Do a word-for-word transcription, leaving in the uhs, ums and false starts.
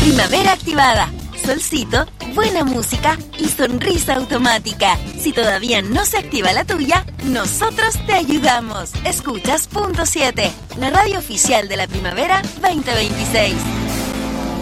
Primavera activada, solcito, buena música y sonrisa automática. Si todavía no se activa la tuya, nosotros te ayudamos. Escuchas Punto siete, la radio oficial de la Primavera veinte veintiséis.